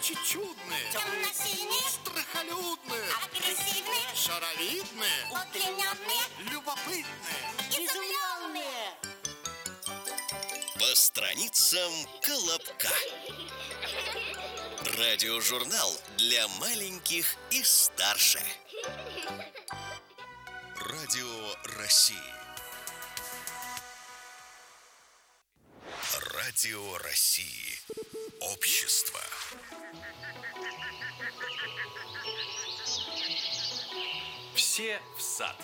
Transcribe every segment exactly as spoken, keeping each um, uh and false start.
Лучезарные, темно-синие, страхолюдные, агрессивные, шаровидные, удлиненные, любопытные. изумленные. По страницам Колобка. Радиожурнал для маленьких и старше. Радио России. Радио России. Общество. Все в сад.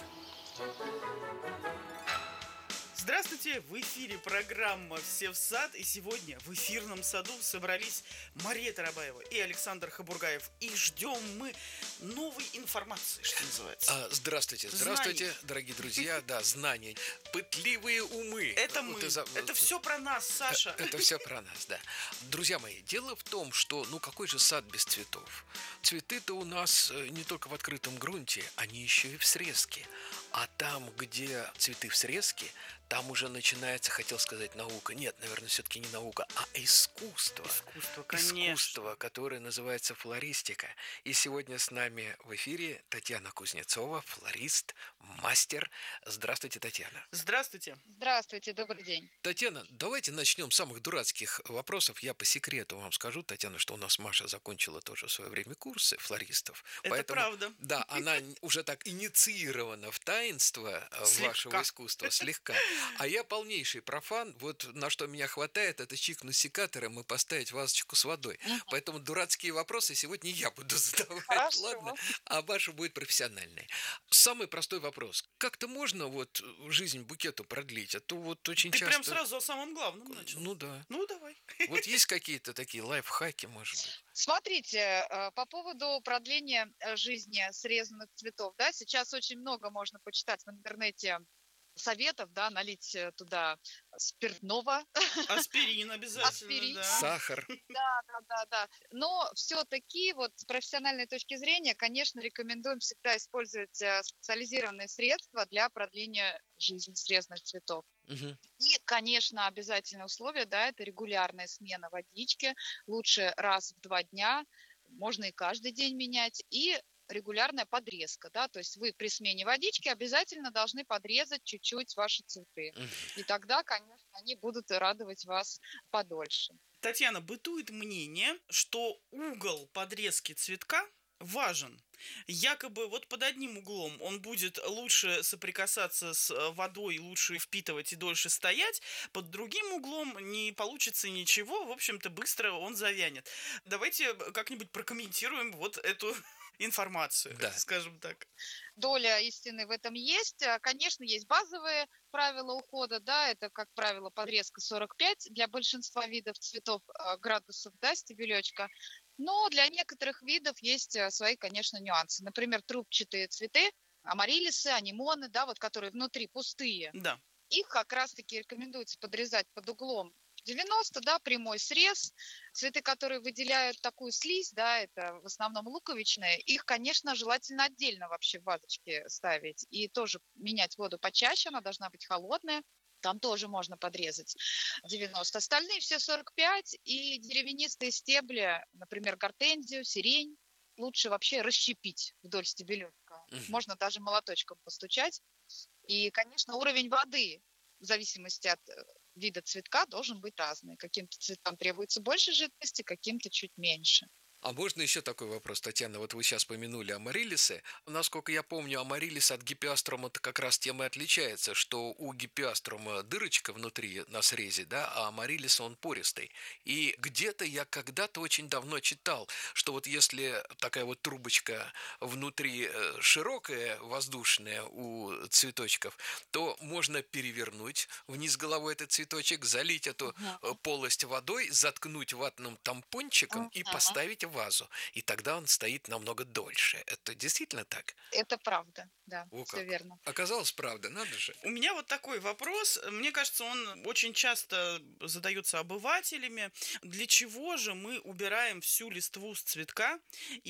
Здравствуйте! В эфире программа «Все в сад». И сегодня в эфирном саду собрались Мария Тарабаева и Александр Хабургаев. И ждем мы новой информации, что называется. А, здравствуйте, здравствуйте, Знаний. дорогие друзья. Да, знания. Пытливые умы. Это мы. Вот из-за- Это все про нас, Саша. Это все про нас, да. Друзья мои, дело в том, что, ну, какой же сад без цветов? Цветы-то у нас э, не только в открытом грунте, они еще и в срезке. А там, где цветы в срезке, там уже начинается, хотел сказать, наука. Нет, наверное, все-таки не наука, а искусство. Искусство, конечно. Искусство, которое называется флористика. И сегодня с нами в эфире Татьяна Кузнецова, флорист, мастер. Здравствуйте, Татьяна. Здравствуйте. Здравствуйте, добрый день. Татьяна, давайте начнем с самых дурацких вопросов. Я по секрету вам скажу, Татьяна, что у нас Маша закончила тоже в свое время курсы флористов. Это Поэтому, правда. Да, она уже так инициирована в таинство э, Слегка. вашего искусства, слегка. А я полнейший профан. Вот на что меня хватает, это чикнуть секатором и поставить вазочку с водой. Поэтому дурацкие вопросы сегодня я буду задавать, Хорошо. ладно? А ваши будут профессиональные. Самый простой вопрос. Как-то можно вот жизнь букету продлить? А то вот очень Ты часто... прям сразу о самом главном начал. Ну да. Ну, давай. Вот есть какие-то такие лайфхаки, может быть? Смотрите, э, по поводу продления э, жизни срезанных цветов, да, сейчас очень много можно почитать в интернете советов, да, налить э, туда спиртного. Аспирин обязательно, Аспирин. да. Сахар. Да, да, да, да. Но все-таки вот с профессиональной точки зрения, конечно, рекомендуем всегда использовать э, специализированные средства для продления жизни срезанных цветов. Мгм. И, конечно, обязательное условие, да, это регулярная смена водички, лучше раз в два дня, можно и каждый день менять, и регулярная подрезка, да, то есть вы при смене водички обязательно должны подрезать чуть-чуть ваши цветы, Мгм. и тогда, конечно, они будут радовать вас подольше. Татьяна, бытует мнение, что угол подрезки цветка важен. Якобы вот под одним углом он будет лучше соприкасаться с э, водой, лучше впитывать и дольше стоять, под другим углом не получится ничего, в общем-то быстро он завянет. Давайте как-нибудь прокомментируем вот эту информацию, Да. скажем так. Доля истины в этом есть. А, Конечно, есть базовые правила ухода, да, это, как правило, подрезка сорок пять для большинства видов цветов а, градусов, да, стебелечка. Но для некоторых видов есть а, свои, конечно, нюансы. Например, трубчатые цветы, амарилисы, анимоны, да, вот которые внутри пустые. Да. Их как раз-таки рекомендуется подрезать под углом девяносто, да, прямой срез. Цветы, которые выделяют такую слизь, да, это в основном луковичные, их, конечно, желательно отдельно вообще в вазочке ставить. И тоже менять воду почаще, она должна быть холодная. Там тоже можно подрезать девяносто. Остальные все сорок пять. И деревянистые стебли, например, гортензию, сирень, лучше вообще расщепить вдоль стебелечка. Мгм. Можно даже молоточком постучать. И, конечно, уровень воды в зависимости от э, вида цветка должен быть разный. Каким-то цветам требуется больше жидкости, каким-то чуть меньше. А можно еще такой вопрос, Татьяна? Вот вы сейчас помянули амарилисы. Насколько я помню, амарилис от гипеаструма-то как раз тем и отличается, что у гипеаструма дырочка внутри на срезе, да, а амарилис он пористый. И где-то я когда-то очень давно читал, что вот если такая вот трубочка внутри э, широкая, воздушная у цветочков, то можно перевернуть вниз головой этот цветочек, залить эту э, полость водой, заткнуть ватным тампончиком и Ага. поставить в вазу. И тогда он стоит намного дольше. Это действительно так? Это правда, да, О, все как. верно. Оказалось, правда, надо же. У меня вот такой вопрос. Мне кажется, он очень часто задается обывателями. Для чего же мы убираем всю листву с цветка?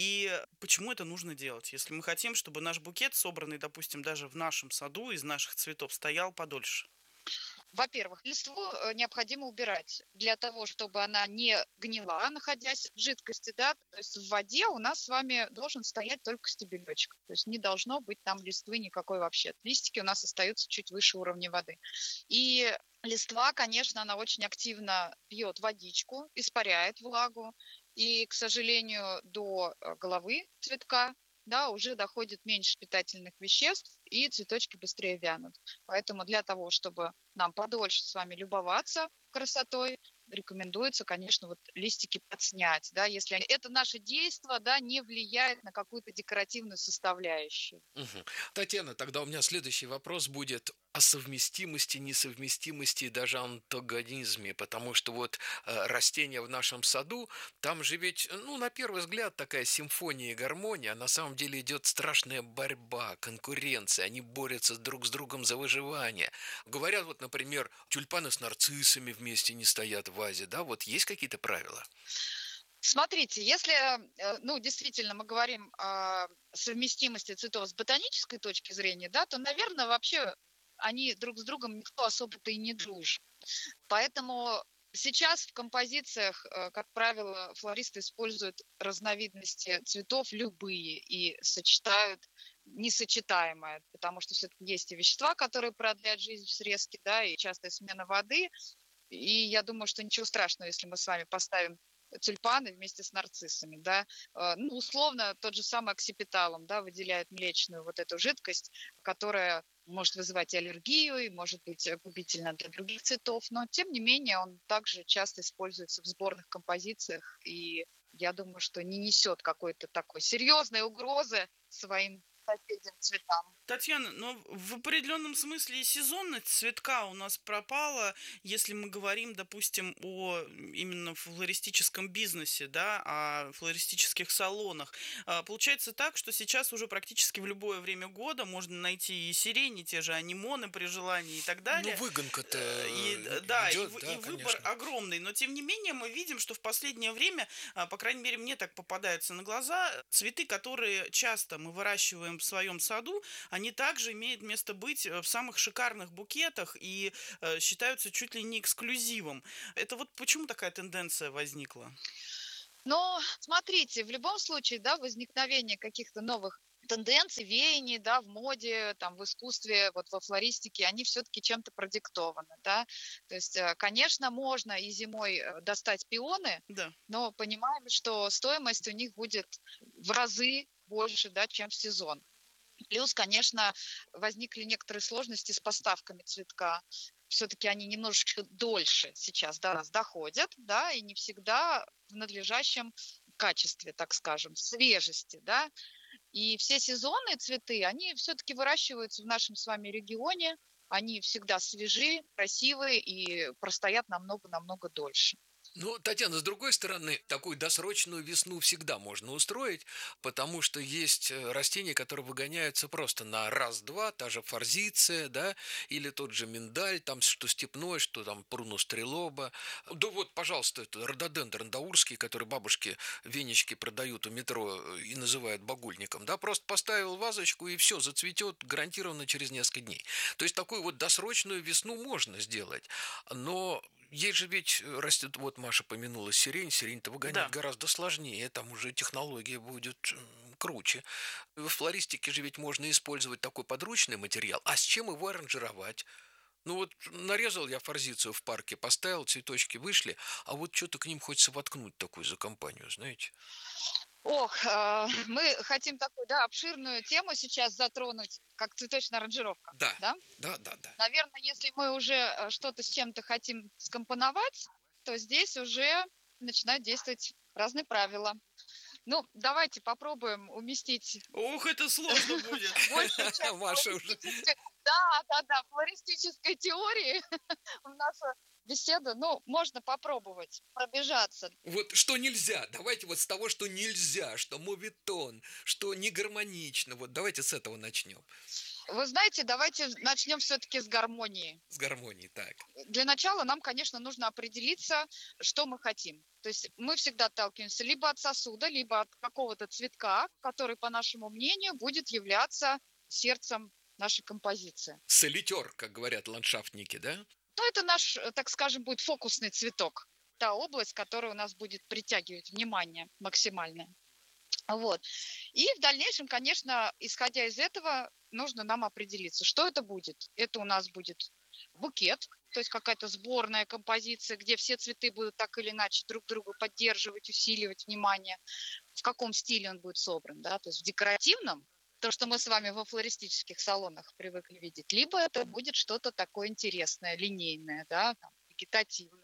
И почему это нужно делать? Если мы хотим, чтобы наш букет, собранный, допустим, даже в нашем саду из наших цветов, стоял подольше. Во-первых, листву э, необходимо убирать для того, чтобы она не гнила, находясь в жидкости, да, то есть в воде у нас с вами должен стоять только стебелечек, то есть не должно быть там листвы никакой вообще. Листики у нас остаются чуть выше уровня воды. И листва, конечно, она очень активно пьет водичку, испаряет влагу, и, к сожалению, до э, головы цветка, да, уже доходит меньше питательных веществ, и цветочки быстрее вянут. Поэтому для того, чтобы нам подольше с вами любоваться красотой, рекомендуется, конечно, вот листики подснять, да, если они- это наше действие, да, не влияет на какую-то декоративную составляющую. Мгм. Татьяна, тогда у меня следующий вопрос будет о совместимости, несовместимости и даже антагонизме, потому что вот э, растения в нашем саду, там же ведь, ну, на первый взгляд такая симфония и гармония, а на самом деле идет страшная борьба, конкуренция, они борются друг с другом за выживание. Говорят, вот, например, тюльпаны с нарциссами вместе не стоят в вазе, да, вот есть какие-то правила? Смотрите, если, э, ну, действительно, мы говорим о совместимости цветов с ботанической точки зрения, да, то, наверное, вообще они друг с другом никто особо-то и не дружит. Поэтому сейчас в композициях, э, как правило, флористы используют разновидности цветов любые и сочетают несочетаемое, потому что все-таки есть и вещества, которые продлят жизнь в срезке, да, и частая смена воды. И я думаю, что ничего страшного, если мы с вами поставим тюльпаны вместе с нарциссами, да. Э, Ну, условно, тот же самый оксипиталум, да, выделяет млечную вот эту жидкость, которая может вызывать и аллергию, и может быть э, губительна для других цветов, но, тем не менее, он также часто используется в сборных композициях, и я думаю, что не несет какой-то такой серьезной угрозы своим соседям цветам. Татьяна, но в определенном смысле и сезонность цветка у нас пропала, если мы говорим, допустим, о именно флористическом бизнесе, да, о флористических салонах. А, Получается так, что сейчас уже практически в любое время года можно найти и сирени, те же анимоны при желании и так Ну, далее. выгонка-то Э, И, д- да, и, идет, в- да, и выбор конечно. огромный, но тем не менее мы видим, что в последнее время, а, по крайней мере, мне так попадаются на глаза, цветы, которые часто мы выращиваем в своем саду, они также имеют место быть э, в самых шикарных букетах и э, считаются чуть ли не эксклюзивом. Это вот почему такая тенденция возникла? Но смотрите, в любом случае, да, возникновение каких-то новых тенденций, веяний, да, в моде, там, в искусстве, вот во флористике, они все-таки чем-то продиктованы, да. То есть, э, конечно, можно и зимой э, достать пионы, Да. но понимаем, что стоимость у них будет в разы больше, да, чем в сезон. Плюс, конечно, возникли некоторые сложности с поставками цветка. Все-таки они немножечко дольше сейчас до нас доходят, да, и не всегда в надлежащем качестве, так скажем, свежести, да. И все сезонные цветы, они все-таки выращиваются в нашем с вами регионе, они всегда свежи, красивые и простоят намного-намного дольше. Ну, Татьяна, с другой стороны, такую досрочную весну всегда можно устроить, потому что есть э, растения, которые выгоняются просто на раз-два, та же форзиция, да, или тот же миндаль, там что степной, что там прунус трилоба. Да вот, пожалуйста, это рододендрон даурский, который бабушки венички продают у метро э, и называют багульником, да, просто поставил вазочку и все, зацветет гарантированно через несколько дней. То есть такую вот досрочную весну можно сделать, но есть же ведь э, растет, вот Маша помянула сирень, сирень-то выгонять Да. гораздо сложнее, там уже технология будет м, круче. В флористике же ведь можно использовать такой подручный материал, а с чем его аранжировать? Ну вот нарезал я форзицию в парке, поставил, цветочки вышли, а вот что-то к ним хочется воткнуть такую за компанию, знаете? Ох, а, мы хотим такую, да, обширную тему сейчас затронуть, как цветочная аранжировка, Да, да? да, да, да. Наверное, если мы уже э, что-то с чем-то хотим скомпоновать, то здесь уже начинают действовать разные правила. Ну, давайте попробуем уместить Ох, это сложно будет. большую часть Маша уже... флористической, да, да, да, флористической теории в нашу беседу. Ну, можно попробовать пробежаться. Вот что нельзя, давайте вот с того, что нельзя, что моветон, что не гармонично, вот давайте с этого начнем, Вы знаете, давайте начнем все-таки с гармонии. с гармонией, так. Для начала нам, конечно, нужно определиться, что мы хотим. То есть мы всегда отталкиваемся либо от сосуда, либо от какого-то цветка, который, по нашему мнению, будет являться сердцем нашей композиции. Солитер, как говорят ландшафтники, да? Ну, это наш, э, так скажем, будет фокусный цветок. Та область, которая у нас будет притягивать внимание максимальное. Вот. И в дальнейшем, конечно, исходя из этого, нужно нам определиться, что это будет. Это у нас будет букет, то есть какая-то сборная композиция, где все цветы будут так или иначе друг друга поддерживать, усиливать внимание. В каком стиле он будет собран, да, то есть в декоративном, то, что мы с вами во флористических салонах привыкли видеть, либо это будет что-то такое интересное, линейное, да, там, вегетативное.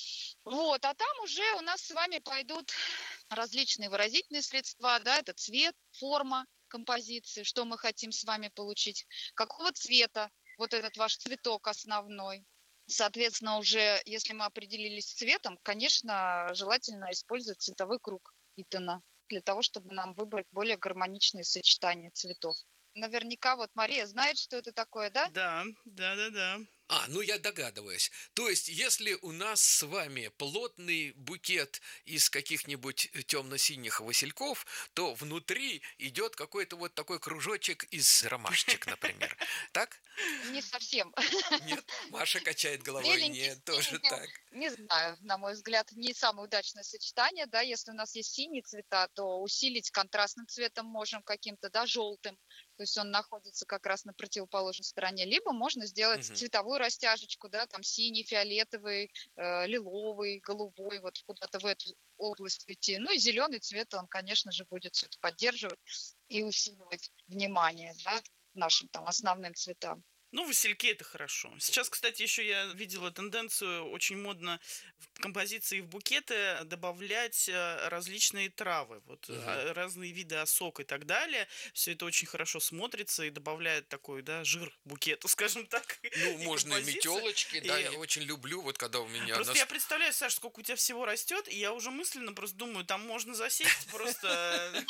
Вот, а там уже у нас с вами пойдут различные выразительные средства, да, это цвет, форма композиции, что мы хотим с вами получить, какого цвета вот этот ваш цветок основной. Соответственно, уже если мы определились с цветом, конечно, желательно использовать цветовой круг Итона для того, чтобы нам выбрать более гармоничные сочетания цветов. Наверняка вот Мария знает, что это такое, да? Да, да, да, да. А, ну я догадываюсь. То есть, если у нас с вами плотный букет из каких-нибудь темно-синих васильков, то внутри идет какой-то вот такой кружочек из ромашечек, например. Так? Не совсем. Нет, Маша качает головой. Беленький, Нет, тоже синенький. так. Не знаю, на мой взгляд, не самое удачное сочетание, да, если у нас есть синие цвета, то усилить контрастным цветом можем каким-то, да, желтым, то есть он находится как раз на противоположной стороне, либо можно сделать Мгм. цветовую растяжечку, да, там синий, фиолетовый, э, лиловый, голубой, вот куда-то в эту область идти. Ну и зеленый цвет, он, конечно же, будет все это поддерживать и усиливать внимание, да, нашим там основным цветам. Ну, васильки это хорошо. Сейчас, кстати, еще я видела тенденцию, очень модно в композиции в букеты добавлять э, различные травы, вот Мгм. э, разные виды осок и так далее. Все это очень хорошо смотрится и добавляет такой, да, жир букету, скажем так. Ну, и можно и композиции. метелочки, да, И- я очень люблю, вот когда у меня... Просто на я представляю, Саш, сколько у тебя всего растет, и я уже мысленно просто думаю, там можно засесть просто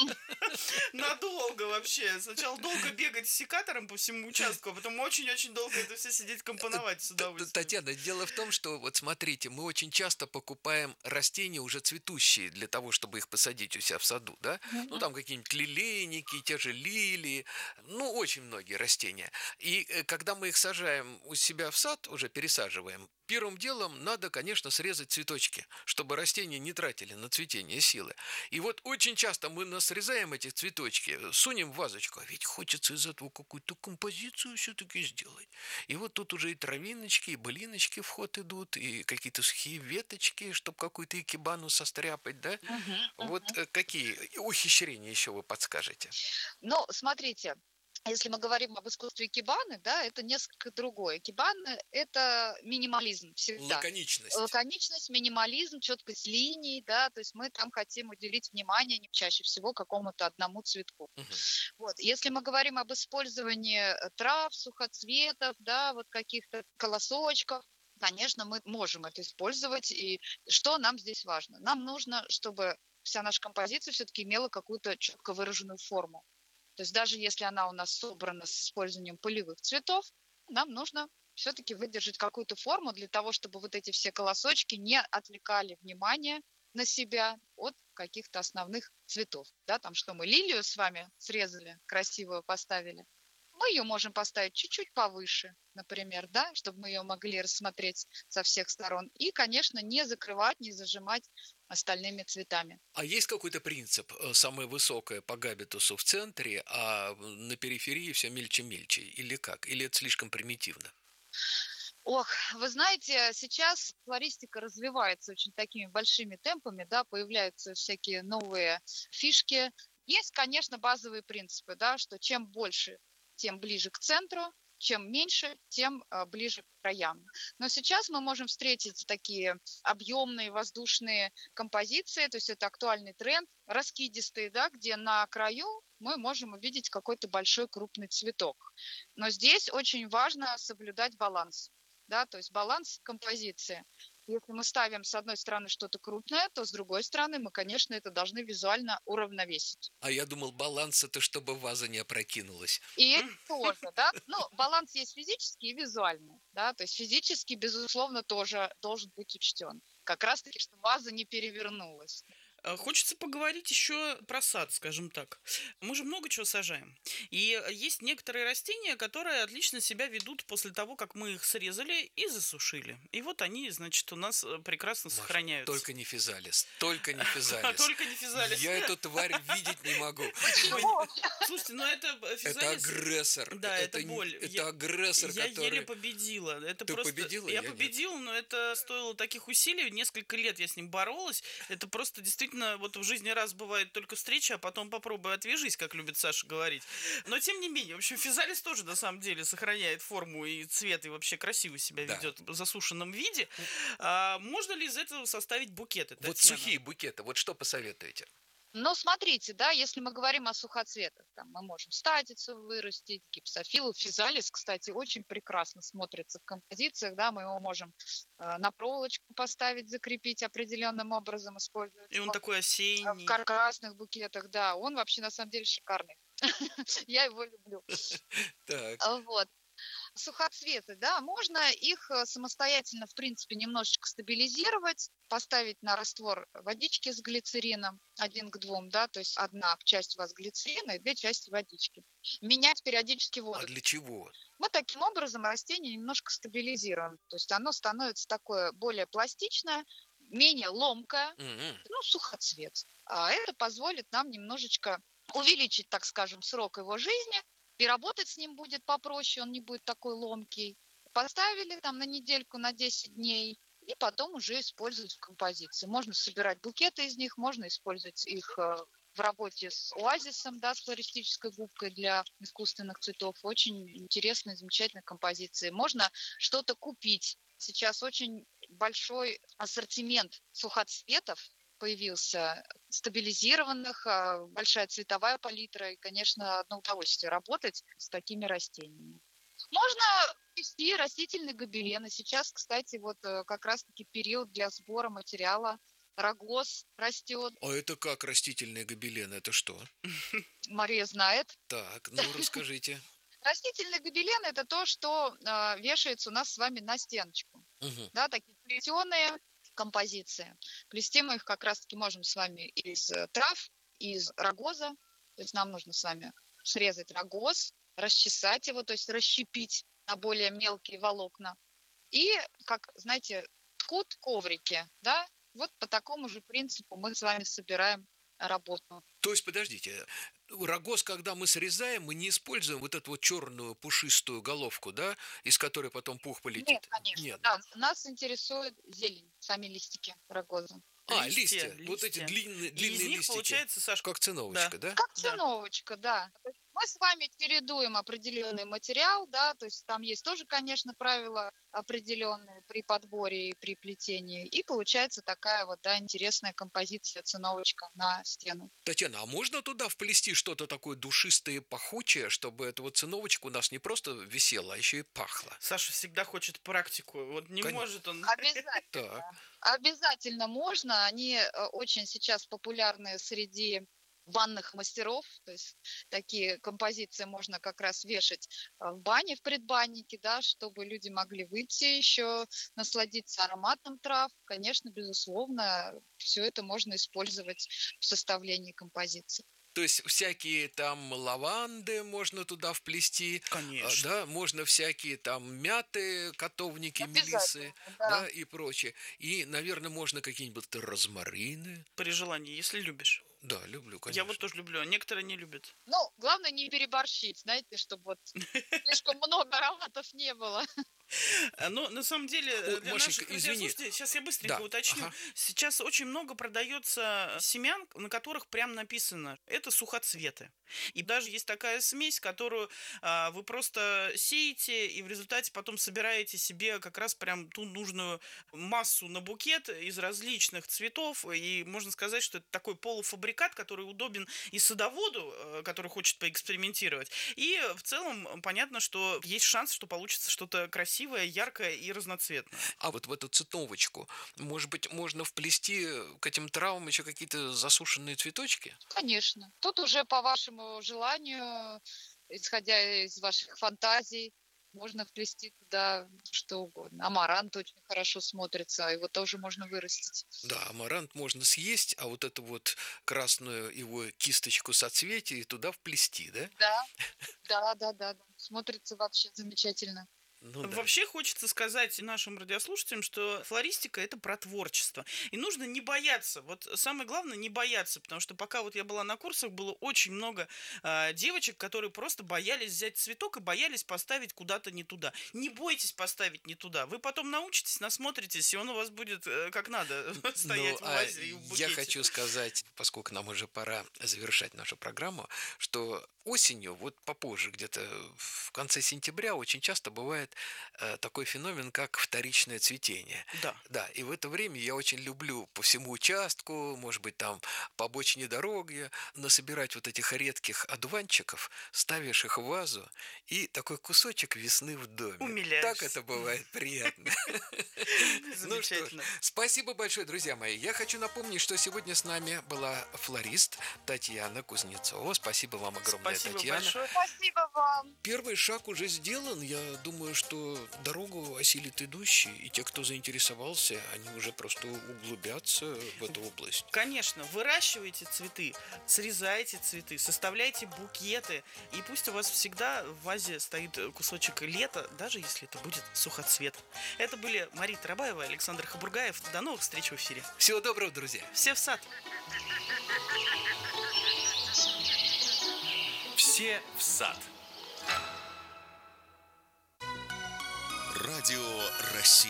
надолго вообще. Сначала долго бегать с секатором по всему участку, а потом очень-очень долго это все сидеть компоновать с Т- удовольствием. Татьяна, дело в том, что вот смотрите, мы очень часто покупаем растения уже цветущие для того, чтобы их посадить у себя в саду, да? Ну, там какие-нибудь лилейники, те же лилии, ну, очень многие растения. И э, когда мы их сажаем у себя в сад, уже пересаживаем, первым делом надо, конечно, срезать цветочки, чтобы растения не тратили на цветение силы. И вот очень часто мы нас срезаем эти цветочки, сунем в вазочку, а ведь хочется из этого какую-то композицию все-таки сделать. И вот тут уже и травиночки, и былиночки в ход идут, и какие-то сухие веточки, чтобы какую-то икебану состряпать, да? Вот э, какие ухищрения еще вы подскажете? Ну, смотрите, если мы говорим об искусстве икебаны, да, это несколько другое. Икебана – это минимализм всегда. Лаконичность. Лаконичность, минимализм, четкость линий, да, то есть мы там хотим уделить внимание не чаще всего какому-то одному цветку. Мгм. Вот. Если мы говорим об использовании э, трав, сухоцветов, да, вот каких-то колосочков, конечно, мы можем это использовать. И что нам здесь важно? Нам нужно, чтобы вся наша композиция все-таки имела какую-то четко выраженную форму. То есть даже если она у нас собрана с использованием полевых цветов, нам нужно все-таки выдержать какую-то форму для того, чтобы вот эти все колосочки не отвлекали внимание на себя от каких-то основных цветов. Да, там что мы лилию с вами срезали, красивую поставили. Мы ее можем поставить чуть-чуть повыше, например, да, чтобы мы ее могли рассмотреть со всех сторон. И, конечно, не закрывать, не зажимать остальными цветами. А есть какой-то принцип? э, Самое высокое по габитусу в центре, а на периферии все мельче-мельче? Или как? Или это слишком примитивно? Ох, вы знаете, сейчас флористика развивается очень такими большими темпами, да, появляются всякие новые фишки. Есть, конечно, базовые принципы, да, что чем больше, тем ближе к центру, чем меньше, тем а, ближе к краям. Но сейчас мы можем встретить такие объемные воздушные композиции, то есть это актуальный тренд, раскидистые, да, где на краю мы можем увидеть какой-то большой крупный цветок. Но здесь очень важно соблюдать баланс. Да, то есть баланс композиции. Если мы ставим с одной стороны что-то крупное, то с другой стороны мы, конечно, это должны визуально уравновесить. А я думал, баланс это чтобы ваза не опрокинулась. И это тоже, да, ну, баланс есть физический и визуальный, да, то есть физически, безусловно, тоже должен быть учтен. Как раз-таки, чтобы ваза не перевернулась. Э, Хочется поговорить еще про сад, скажем так. Мы же много чего сажаем. И есть некоторые растения, которые отлично себя ведут после того, как мы их срезали и засушили. И вот они, значит, у нас э, прекрасно Маша, сохраняются. только не физалис, только не физалис. Только не физалис. Я эту тварь видеть не могу. Слушайте, ну это э, Это физалис... агрессор. Да, это не- боль. Это Я- агрессор, Я который... еле победила. Это Ты просто... победила? Я Я нет. победила, но это стоило таких усилий. Несколько лет я с ним боролась. Это просто действительно вот в жизни раз бывает только встреча, а потом попробуй отвяжись, как любит Саша говорить. Но тем не менее, в общем, физалис тоже на самом деле сохраняет форму и цвет, и вообще красиво себя Да. ведет в засушенном виде. А можно ли из этого составить букеты, Вот Татьяна? сухие букеты, вот что посоветуете? Но смотрите, да, если мы говорим о сухоцветах, там мы можем статицу вырастить, гипсофилу, физалис, кстати, очень прекрасно смотрится в композициях, да, мы его можем э, на проволочку поставить, закрепить определенным образом, использовать. И он такой в осенний. каркасных букетах, да, он вообще на самом деле шикарный. Я его люблю. Так, А, Вот. Сухоцветы, да, можно их э, самостоятельно, в принципе, немножечко стабилизировать, поставить на раствор водички с глицерином один к двум, да, то есть одна часть у вас глицерина и две части водички. Менять периодически а воду. для чего? Мы таким образом растение немножко стабилизируем, то есть оно становится такое более пластичное, менее ломкое, М-м. ну, сухоцвет. А это позволит нам немножечко увеличить, так скажем, срок его жизни, и работать с ним будет попроще, он не будет такой ломкий. Поставили там на недельку, на десять дней, и потом уже использовать в композиции. Можно собирать букеты из них, можно использовать их э, в работе с оазисом, да, с флористической губкой для искусственных цветов. Очень интересные, замечательные композиции. Можно что-то купить. Сейчас очень большой ассортимент сухоцветов появился, стабилизированных, а, большая цветовая палитра, и, конечно, одно удовольствие работать с такими растениями. Можно вести растительные гобелены. Сейчас, кстати, вот э, как раз-таки период для сбора материала. Рогоз растет. А это как растительные гобелены? Это что? Мария знает. Так, ну расскажите. Растительные гобелены – это то, что э, вешается у нас с вами на стеночку. Мгм. Да, такие плетеные композиции. Плести мы их как раз-таки можем с вами из э, трав, из рогоза. То есть нам нужно с вами срезать рогоз, расчесать его, то есть расщепить на более мелкие волокна. И, как, знаете, ткут коврики, да, вот по такому же принципу мы с вами собираем работу. То есть, подождите, рогоз, когда мы срезаем, мы не используем вот эту вот черную пушистую головку, да, из которой потом пух полетит? Нет, конечно. Нет. Да, нас интересует зелень, сами листики рогоза. А, Листья, листья. Вот эти листья. длинные, И длинные из них листики. получается, Сашка, Как циновочка, да? Как Да. циновочка, да. То есть мы с вами чередуем определенный материал, да, то есть там есть тоже, конечно, правила определенные при подборе и при плетении. И получается такая вот, да, интересная композиция циновочка на стену. Татьяна, а можно туда вплести что-то такое душистое, пахучее, чтобы эта вот циновочка у нас не просто висела, а еще и пахла? Саша всегда хочет практику. Вот не Конечно. может он. Обязательно. Так. Обязательно можно. Они э, очень сейчас популярны среди банных мастеров, то есть такие композиции можно как раз вешать э, в бане, в предбаннике, да, чтобы люди могли выйти еще, насладиться ароматом трав. Конечно, безусловно, все это можно использовать в составлении композиции. То есть всякие там лаванды можно туда вплести, а, Конечно. да, можно всякие там мяты, котовники, мелисы, Обязательно, да. да. и прочее. И, наверное, можно какие-нибудь розмарины. При желании, если любишь. Да, люблю, конечно. Я вот тоже люблю, а некоторые не любят. Ну, главное не переборщить, знаете, чтобы вот слишком много ароматов не было. А, Но на самом деле, Ой, э, для Машенька, наших друзей, извини. слушайте, сейчас я быстренько Да, уточню. ага. Сейчас очень много продается семян, на которых прям написано, это сухоцветы. И даже есть такая смесь, которую а, вы просто сеете, и в результате потом собираете себе как раз прям ту нужную массу на букет из различных цветов. И можно сказать, что это такой полуфабрикат, который удобен и садоводу, э, который хочет поэкспериментировать. И в целом понятно, что есть шанс, что получится что-то красивое, яркое и разноцветное. А вот в эту циновочку, может быть, можно вплести к этим травам еще какие-то засушенные цветочки? Конечно. Тут уже по вашему желанию, исходя из ваших фантазий, Можно вплести туда что угодно. Амарант очень хорошо смотрится, его тоже можно вырастить. Да, амарант можно съесть, а вот эту вот красную его кисточку соцветий туда вплести, да? Да, да, да, да, да. Смотрится вообще замечательно. Ну да. Вообще хочется сказать нашим радиослушателям, что флористика – это про творчество. И нужно не бояться. Вот самое главное – не бояться, потому что пока вот я была на курсах, было очень много э, девочек, которые просто боялись взять цветок и боялись поставить куда-то не туда. Не бойтесь поставить не туда. Вы потом научитесь, насмотритесь, и он у вас будет э, как надо стоять Ну, в а вазе и в букете. я хочу сказать, поскольку нам уже пора завершать нашу программу, что осенью, вот попозже, где-то в конце сентября, очень часто бывает э, такой феномен, как вторичное цветение. Да. Да, и в это время я очень люблю по всему участку, может быть, там по обочине дороги, насобирать вот этих редких одуванчиков, ставишь их в вазу, и такой кусочек весны в доме. Умиляешься. Так это бывает приятно. Ну что ж, Замечательно. спасибо большое, друзья мои. Я хочу напомнить, что сегодня с нами была флорист Татьяна Кузнецова. Спасибо вам огромное, Спасибо Татьяна. большое. Спасибо вам. Первый шаг уже сделан. Я думаю, что дорогу осилит идущий, и те, кто заинтересовался, они уже просто углубятся в эту область. Конечно, выращивайте цветы, срезайте цветы, составляйте букеты, и пусть у вас всегда в вазе стоит кусочек лета, даже если это будет сухоцвет. Это были Мария Тарабаева и Александр Хабургаев. До новых встреч в эфире. Всего доброго, друзья. Все в сад. Все в сад. Радио России.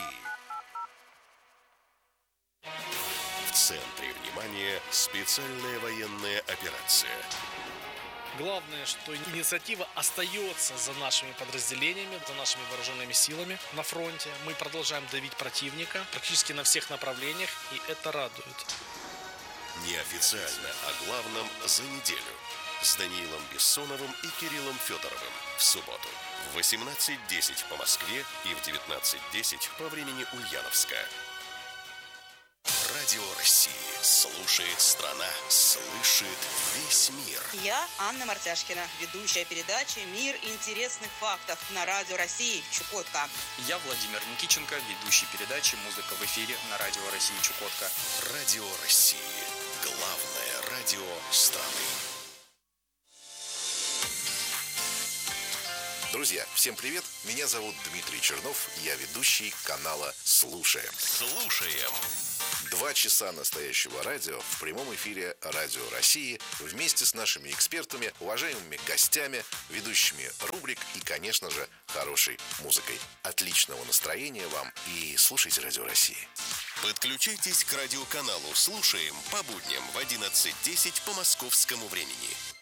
В центре внимания специальная военная операция. Главное, что инициатива остается за нашими подразделениями, за нашими вооруженными силами на фронте. Мы продолжаем давить противника практически на всех направлениях, и это радует. Неофициально о главном за неделю. С Даниилом Бессоновым и Кириллом Федоровым в субботу в восемнадцать десять по Москве и в девятнадцать десять по времени Ульяновска. Радио России. Слушает страна. Слышит весь мир. Я Анна Мартяшкина, ведущая передачи «Мир интересных фактов» на Радио России Чукотка. Я Владимир Никиченко, ведущий передачи «Музыка в эфире» на Радио России Чукотка. Радио России. Главное радио страны. Друзья, всем привет! Меня зовут Дмитрий Чернов, я ведущий канала «Слушаем». Слушаем. Два часа настоящего радио в прямом эфире Радио России вместе с нашими экспертами, уважаемыми гостями, ведущими рубрик и, конечно же, хорошей музыкой. Отличного настроения вам и слушайте Радио России. Подключайтесь к радиоканалу «Слушаем» по будням в одиннадцать десять по московскому времени.